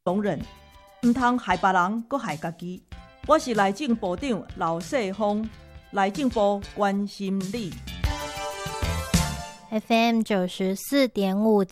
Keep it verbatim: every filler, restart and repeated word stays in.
容忍，唔通害别人，搁害家己。我是内政部长刘世峰，内政部关心你。 F M 九十四点五